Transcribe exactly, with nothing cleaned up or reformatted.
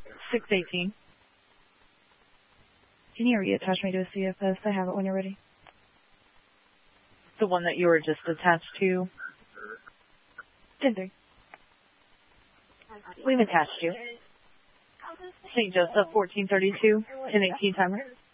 six eighteen. Can you reattach me to a C F S? I have it when you're ready. The one that you were just attached to? ten three. We've attached you. Saint Joseph, fourteen thirty-two, ten eighteen timer.